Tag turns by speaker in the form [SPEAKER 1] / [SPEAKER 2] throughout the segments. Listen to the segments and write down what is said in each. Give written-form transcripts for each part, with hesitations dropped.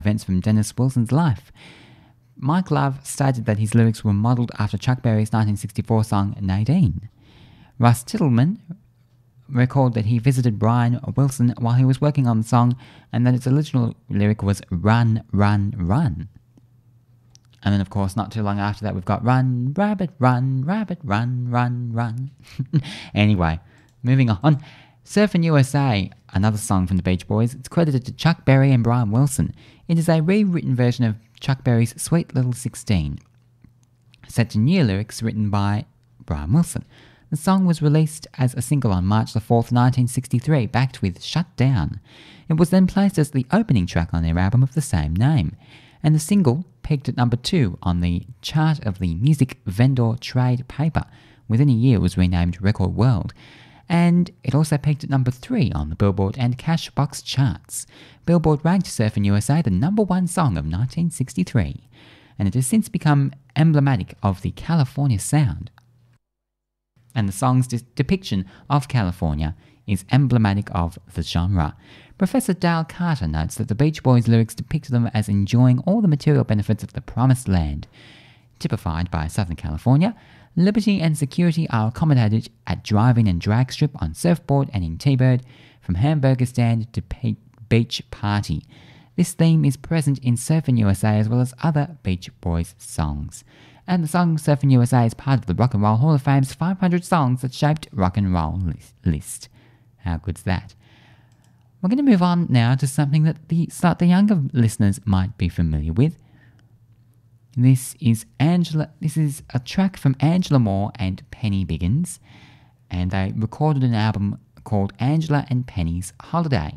[SPEAKER 1] events from Dennis Wilson's life. Mike Love stated that his lyrics were modelled after Chuck Berry's 1964 song Nadine. Russ Tittleman recalled that he visited Brian Wilson while he was working on the song and that its original lyric was "Run, run, run." And then, of course, not too long after that, we've got "Run, rabbit, run, run, run." Anyway, moving on. Surfin' USA, another song from the Beach Boys. It's credited to Chuck Berry and Brian Wilson. It is a rewritten version of Chuck Berry's Sweet Little 16, set to new lyrics written by Brian Wilson. The song was released as a single on March the 4th, 1963, backed with Shut Down. It was then placed as the opening track on their album of the same name, and the single peaked at number 2 on the chart of the Music Vendor Trade paper. Within a year, it was renamed Record World, and it also peaked at number 3 on the Billboard and Cashbox charts. Billboard ranked Surfin' USA the number 1 song of 1963, and it has since become emblematic of the California sound. And the song's depiction of California is emblematic of the genre. Professor Dale Carter notes that the Beach Boys' lyrics depict them as enjoying all the material benefits of the promised land. Typified by Southern California, liberty and security are accommodated at drive-in and drag strip, on surfboard and in T-Bird, from hamburger stand to beach party. This theme is present in Surfin' USA as well as other Beach Boys songs. And the song Surfin' USA is part of the Rock and Roll Hall of Fame's 500 songs that shaped rock and roll list. How good's that? We're going to move on now to something that the slightly younger listeners might be familiar with. This is a track from Angela Moore and Penny Biggins, and they recorded an album called Angela and Penny's Holiday,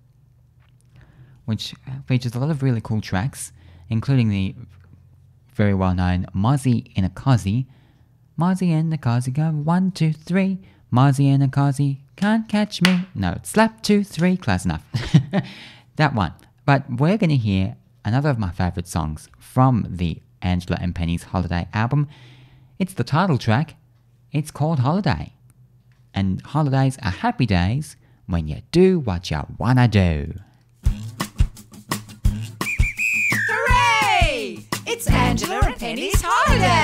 [SPEAKER 1] which features a lot of really cool tracks, including the very well-known Mozzie in a Cozzie. Mozzie and a Cozzie go 1, 2, 3. Mozzie and a Cozzie can't catch me. No, it's slap 2, 3, close enough. That one. But we're going to hear another of my favourite songs from the Angela and Penny's Holiday album. It's the title track. It's called Holiday. And holidays are happy days when you do what you wanna do.
[SPEAKER 2] Hooray! It's Angela and Penny's Holiday!